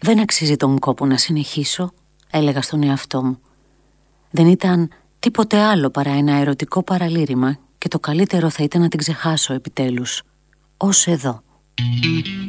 Δεν αξίζει τον κόπο να συνεχίσω, έλεγα στον εαυτό μου. Δεν ήταν τίποτε άλλο παρά ένα ερωτικό παραλήρημα και το καλύτερο θα ήταν να την ξεχάσω επιτέλους, ως εδώ.